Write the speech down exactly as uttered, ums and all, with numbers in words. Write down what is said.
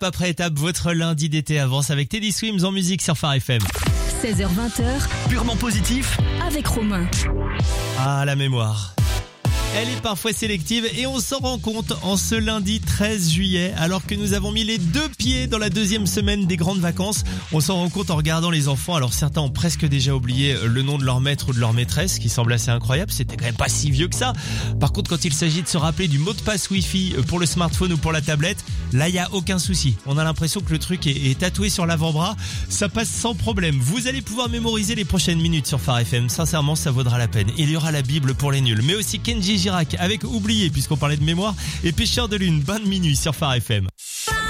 après étape, votre lundi d'été avance avec Teddy Swims en musique sur Phare F M. seize heures vingt, purement positif avec Romain. Ah, la mémoire. Elle est parfois sélective et on s'en rend compte en ce lundi treize juillet, alors que nous avons mis les deux pieds dans la deuxième semaine des grandes vacances. On s'en rend compte en regardant les enfants. Alors certains ont presque déjà oublié le nom de leur maître ou de leur maîtresse, qui semble assez incroyable. C'était quand même pas si vieux que ça. Par contre, quand il s'agit de se rappeler du mot de passe Wi-Fi pour le smartphone ou pour la tablette, là il y a aucun souci. On a l'impression que le truc est, est tatoué sur l'avant-bras. Ça passe sans problème. Vous allez pouvoir mémoriser les prochaines minutes sur Phare F M. Sincèrement, ça vaudra la peine. Il y aura la Bible pour les nuls, mais aussi Kenji Girac avec Oublié, puisqu'on parlait de mémoire, et Pêcheur de Lune, bain de minuit sur Phare F M.